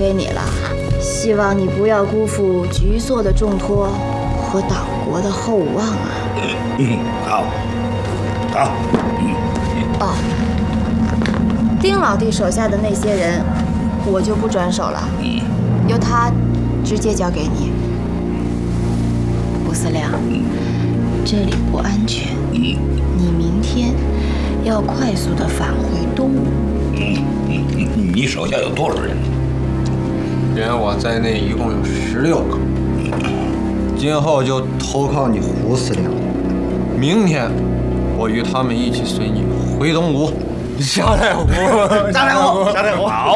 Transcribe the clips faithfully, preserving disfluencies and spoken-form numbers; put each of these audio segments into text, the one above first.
给你了，希望你不要辜负局座的重托和岛国的厚望啊。 嗯，好，好。嗯， 哦，丁老弟手下的那些人，我就不转手了， 嗯， 由他直接交给你。吴司令， 嗯， 这里不安全， 嗯， 你明天要快速的返回东吴。 嗯嗯嗯，你手下有多少人？ 连我在内一共有十六个。今后就投靠你胡司令。明天，我与他们一起随你回东吴。夏太湖， 夏太湖，夏太湖，好！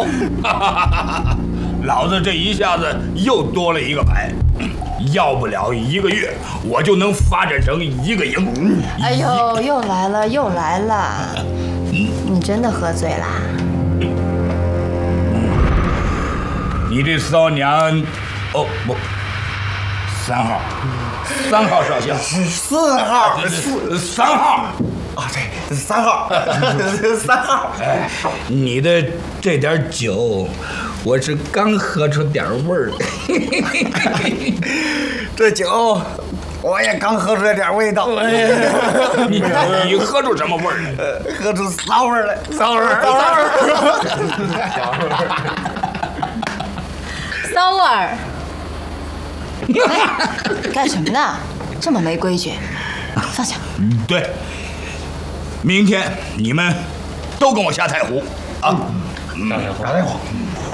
老子这一下子又多了一个牌，要不了一个月，我就能发展成一个营。 哎呦，又来了，又来了！你真的喝醉啦？ 你这骚娘，哦不，三号，三号少校， 四号， 四三号。 啊，对，三号，三号。 哎，你的这点酒，我是刚喝出点味儿。 这酒，我也刚喝出来点味道。 你你喝出什么味儿来？ 喝出骚味儿来，骚味儿，骚味儿。 骚味儿！哎，干什么呢？这么没规矩！放下。 对。明天你们都跟我下太湖啊！ 下太湖，下太湖。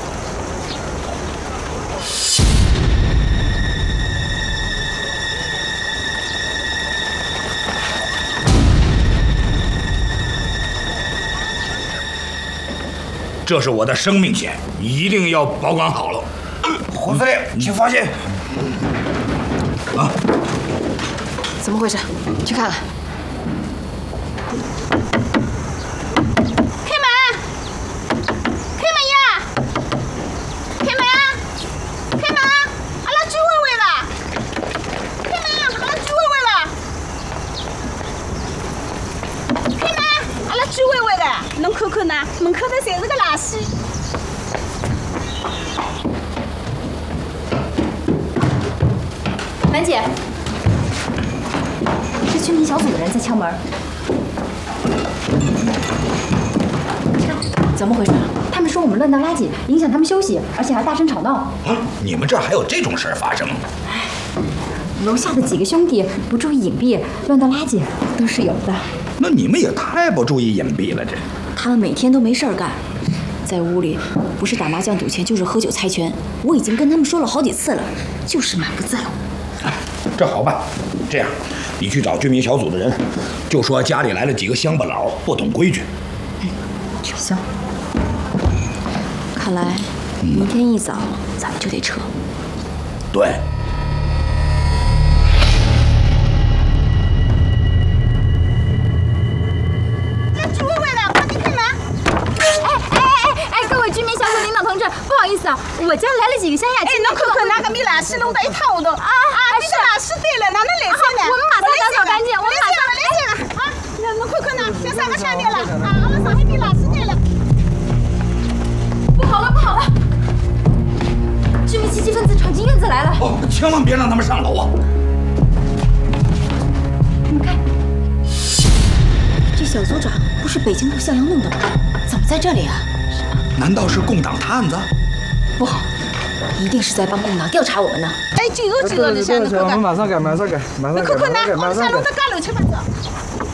这是我的生命线，一定要保管好了。 胡司令，请放心。 啊！ 怎么回事？去看看。 侬看看呐，门口头侪是个垃圾。 兰姐，是居民小组的人在敲门。怎么回事？他们说我们乱倒垃圾，影响他们休息，而且还大声吵闹。 啊！你们这儿还有这种事儿发生？ 楼下的几个兄弟不注意隐蔽，乱倒垃圾都是有的。 那你们也太不注意隐蔽了，这。 他们每天都没事儿干，在屋里不是打麻将赌钱，就是喝酒猜拳。我已经跟他们说了好几次了，就是满不在乎。 哎，这好办，这样，你去找居民小组的人，就说家里来了几个乡巴佬，不懂规矩。 嗯，行。看来明天一早咱们就得撤。 对。 不好意思啊，我家来了几个乡下。 哎，侬看看那个米垃圾弄得一塌糊涂啊啊！这个垃圾堆了，哪能来塞呢？ 我们马上打扫干净，我们马上来塞了啊！那侬看看呐，这三个下面了啊，阿拉上一堆垃圾堆了。 不好了，不好了！居民袭击分子闯进院子来了。 哦，千万别让他们上楼啊！ 你们看，这小组长不是北京路向阳弄的吗？怎么在这里啊？ 难道是共党探子？ 不好，一定是在帮共党调查我们呢。 哎，今后今后，你想，你看看， 我们马上改，马上改，马上改， 你看看呐， 马上改。 我们弄得干乱七八糟。